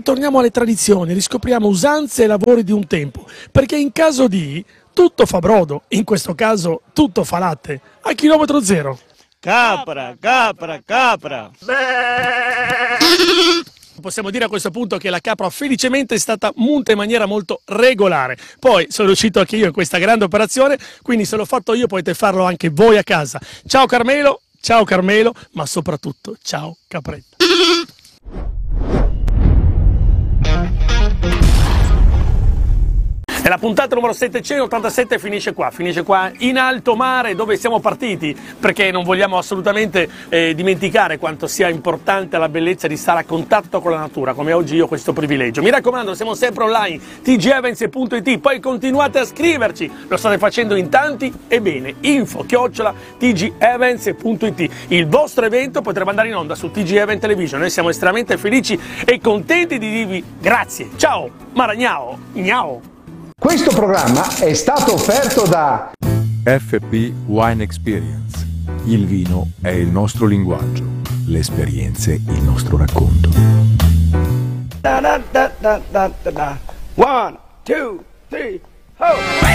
torniamo alle tradizioni, riscopriamo usanze e lavori di un tempo, perché in caso di tutto fa brodo, in questo caso tutto fa latte, a chilometro zero. Capra, capra, capra. Possiamo dire a questo punto che la capra felicemente è stata munta in maniera molto regolare. Poi sono riuscito anche io in questa grande operazione, quindi se l'ho fatto io potete farlo anche voi a casa. Ciao Carmelo, ma soprattutto ciao Capretta. E la puntata numero 787 finisce qua in alto mare dove siamo partiti, perché non vogliamo assolutamente dimenticare quanto sia importante la bellezza di stare a contatto con la natura, come oggi io ho questo privilegio. Mi raccomando, siamo sempre online, tgevents.it, poi continuate a scriverci, lo state facendo in tanti, e bene, info@tgevents.it. Il vostro evento potrebbe andare in onda su TG Event Television, noi siamo estremamente felici e contenti di dirvi grazie, ciao, maragnao, gnao. Questo programma è stato offerto da FP Wine Experience. Il vino è il nostro linguaggio, le esperienze il nostro racconto. Da da da da da da. 1, 2, 3, ho!